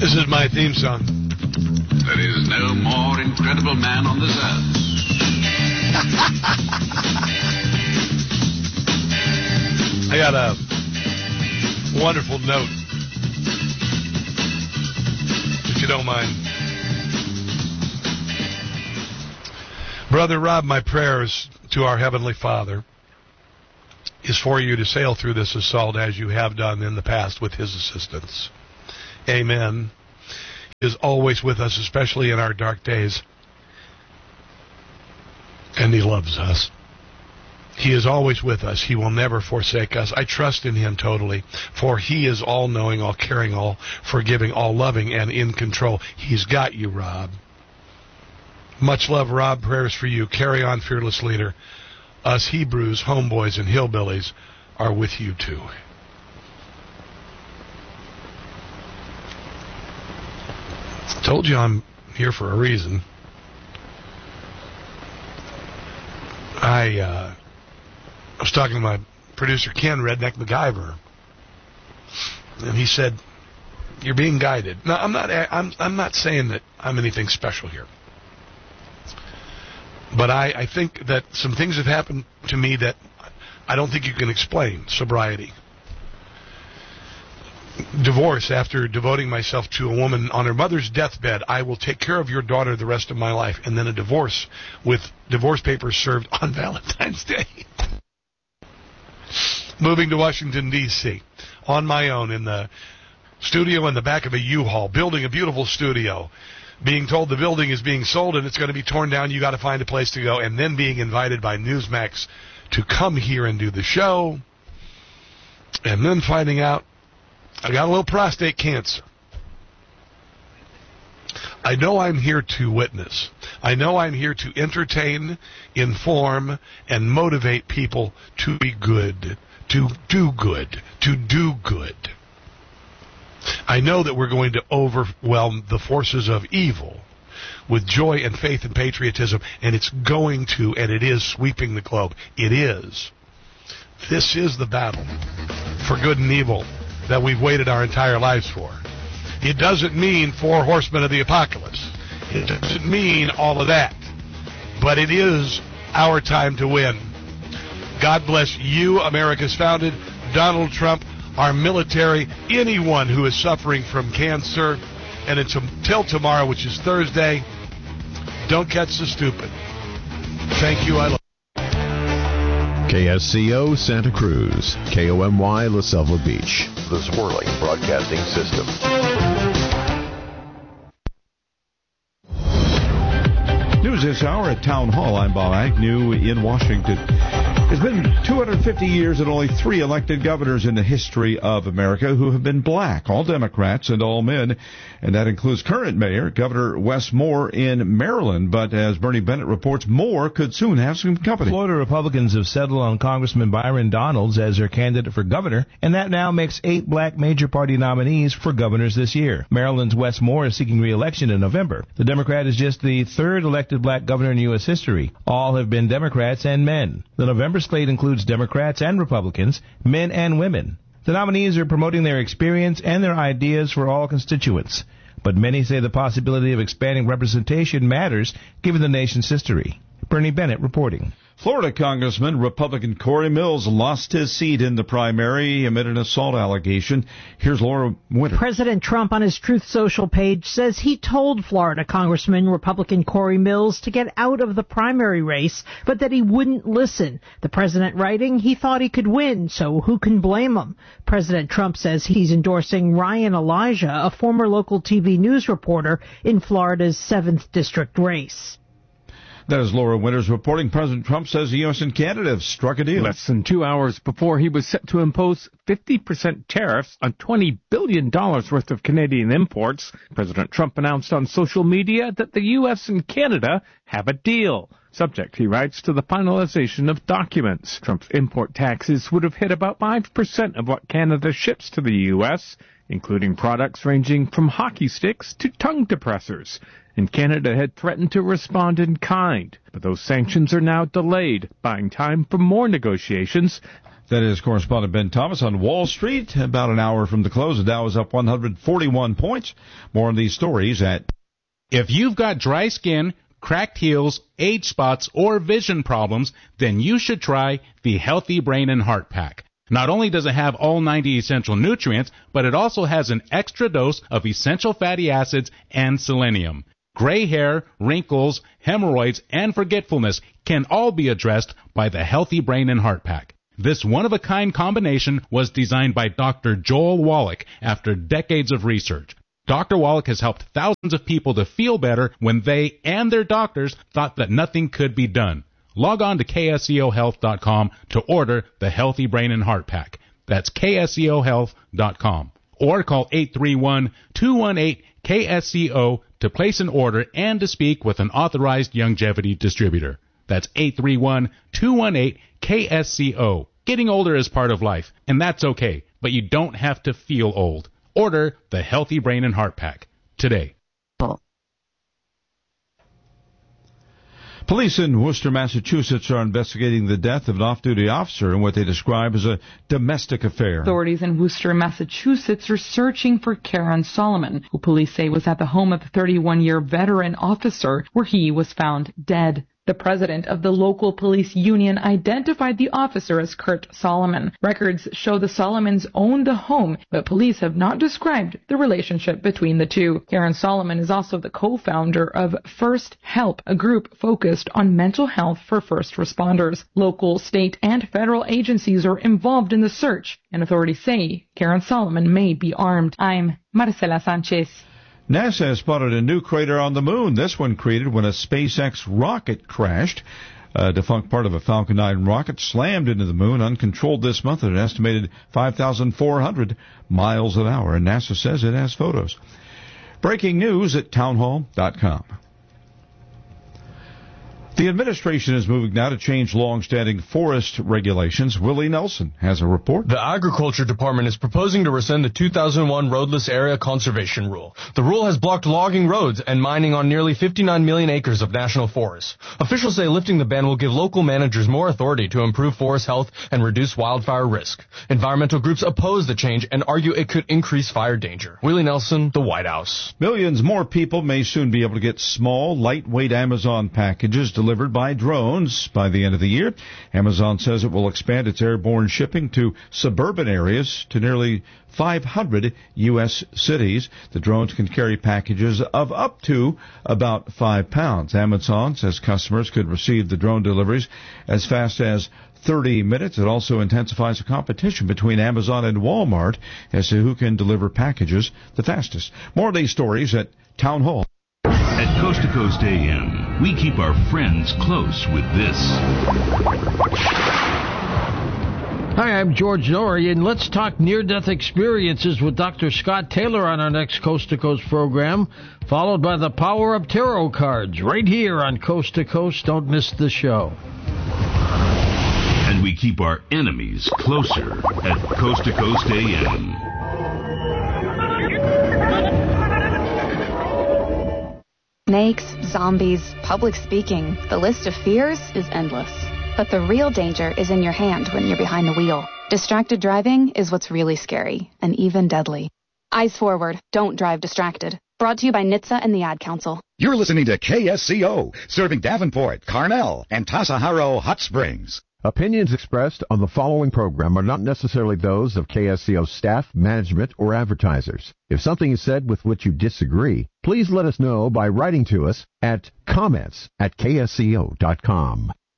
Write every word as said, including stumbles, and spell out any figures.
This is my theme song. There is no more incredible man on this earth. I got a wonderful note, if you don't mind. Brother Rob, my prayers to our Heavenly Father is for you to sail through this assault as you have done in the past with His assistance. Amen. He is always with us, especially in our dark days. And He loves us. He is always with us. He will never forsake us. I trust in Him totally, for He is all-knowing, all-caring, all-forgiving, all-loving, and in control. He's got you, Rob. Much love, Rob. Prayers for you. Carry on, fearless leader. Us Hebrews, homeboys, and hillbillies are with you, too. Told you I'm here for a reason. I, uh... I was talking to my producer, Ken, Redneck MacGyver, and he said, "You're being guided." Now, I'm not. I'm. I'm not saying that I'm anything special here, but I, I think that some things have happened to me that I don't think you can explain. Sobriety, divorce after devoting myself to a woman on her mother's deathbed. I will take care of your daughter the rest of my life, and then a divorce with divorce papers served on Valentine's Day. Moving to Washington, D C on my own in the studio in the back of a U-Haul, building a beautiful studio, being told the building is being sold and it's going to be torn down, you got to find a place to go, and then being invited by Newsmax to come here and do the show, and then finding out I got a little prostate cancer. I know I'm here to witness. I know I'm here to entertain, inform, and motivate people to be good, to do good, to do good. I know that we're going to overwhelm the forces of evil with joy and faith and patriotism, and it's going to, and it is sweeping the globe. It is. This is the battle for good and evil that we've waited our entire lives for. It doesn't mean four horsemen of the apocalypse. It doesn't mean all of that. But it is our time to win. God bless you, America's founded, Donald Trump, our military, anyone who is suffering from cancer. And until tomorrow, which is Thursday, don't catch the stupid. Thank you. I love you. K S C O Santa Cruz, K O M Y La Selva Beach. The Swirling Broadcasting System. News this hour at Town Hall. I'm Bob Agnew in Washington. It's been two hundred fifty years and only three elected governors in the history of America who have been black, all Democrats and all men, and that includes current mayor, Governor Wes Moore in Maryland. But as Bernie Bennett reports, Moore could soon have some company. Florida Republicans have settled on Congressman Byron Donalds as their candidate for governor, and that now makes eight black major party nominees for governors this year. Maryland's Wes Moore is seeking re-election in November. The Democrat is just the third elected black governor in U S history. All have been Democrats and men. The November slate includes Democrats and Republicans, men and women. The nominees are promoting their experience and their ideas for all constituents. But many say the possibility of expanding representation matters given the nation's history. Bernie Bennett reporting. Florida Congressman Republican Corey Mills lost his seat in the primary amid an assault allegation. Here's Laura Winter. President Trump on his Truth Social page says he told Florida Congressman Republican Corey Mills to get out of the primary race, but that he wouldn't listen. The president writing he thought he could win, so who can blame him? President Trump says he's endorsing Ryan Elijah, a former local T V news reporter in Florida's seventh District race. That is Laura Winters reporting. President Trump says the U S and Canada have struck a deal. Less than two hours before he was set to impose fifty percent tariffs on twenty billion dollars worth of Canadian imports, President Trump announced on social media that the U S and Canada have a deal. Subject, he writes, to the finalization of documents. Trump's import taxes would have hit about five percent of what Canada ships to the U S, including products ranging from hockey sticks to tongue depressors. And Canada had threatened to respond in kind. But those sanctions are now delayed, buying time for more negotiations. That is correspondent Ben Thomas on Wall Street. About an hour from the close, the Dow is up one hundred forty-one points. More on these stories at... If you've got dry skin, cracked heels, age spots, or vision problems, then you should try the Healthy Brain and Heart Pack. Not only does it have all ninety essential nutrients, but it also has an extra dose of essential fatty acids and selenium. Gray hair, wrinkles, hemorrhoids, and forgetfulness can all be addressed by the Healthy Brain and Heart Pack. This one-of-a-kind combination was designed by Doctor Joel Wallach after decades of research. Doctor Wallach has helped thousands of people to feel better when they and their doctors thought that nothing could be done. Log on to K S E O health dot com to order the Healthy Brain and Heart Pack. That's K S E O health dot com. Or call eight three one, two one eight, K S E O to place an order and to speak with an authorized longevity distributor. That's eight three one, two one eight, K S E O. Getting older is part of life, and that's okay, but you don't have to feel old. Order the Healthy Brain and Heart Pack today. Police in Worcester, Massachusetts are investigating the death of an off-duty officer in what they describe as a domestic affair. Authorities in Worcester, Massachusetts are searching for Karen Solomon, who police say was at the home of the thirty-one-year veteran officer where he was found dead. The president of the local police union identified the officer as Kurt Solomon. Records show the Solomons owned the home, but police have not described the relationship between the two. Karen Solomon is also the co-founder of First Help, a group focused on mental health for first responders. Local, state, and federal agencies are involved in the search, and authorities say Karen Solomon may be armed. I'm Marcela Sanchez. NASA has spotted a new crater on the moon. This one created when a SpaceX rocket crashed. A defunct part of a Falcon nine rocket slammed into the moon uncontrolled this month at an estimated five thousand four hundred miles an hour. And NASA says it has photos. Breaking news at townhall dot com. The administration is moving now to change long-standing forest regulations. Willie Nelson has a report. The Agriculture Department is proposing to rescind the two thousand one Roadless Area Conservation Rule. The rule has blocked logging roads and mining on nearly fifty-nine million acres of national forests. Officials say lifting the ban will give local managers more authority to improve forest health and reduce wildfire risk. Environmental groups oppose the change and argue it could increase fire danger. Willie Nelson, the White House. Millions more people may soon be able to get small, lightweight Amazon packages delivered by drones by the end of the year. Amazon says it will expand its airborne shipping to suburban areas to nearly five hundred U S cities. The drones can carry packages of up to about five pounds. Amazon says customers could receive the drone deliveries as fast as thirty minutes. It also intensifies the competition between Amazon and Walmart as to who can deliver packages the fastest. More of these stories at Town Hall. At Coast to Coast A M, we keep our friends close with this. Hi, I'm George Norrie, and let's talk near-death experiences with Doctor Scott Taylor on our next Coast to Coast program, followed by the Power Up Tarot cards right here on Coast to Coast. Don't miss the show. And we keep our enemies closer at Coast to Coast A M. Snakes, zombies, public speaking. The list of fears is endless. But the real danger is in your hand when you're behind the wheel. Distracted driving is what's really scary, and even deadly. Eyes forward. Don't drive distracted. Brought to you by N H T S A and the Ad Council. You're listening to K S C O, serving Davenport, Carnell, and Tasajaro Hot Springs. Opinions expressed on the following program are not necessarily those of K S C O staff, management, or advertisers. If something is said with which you disagree, please let us know by writing to us at comments at K S C O dot com.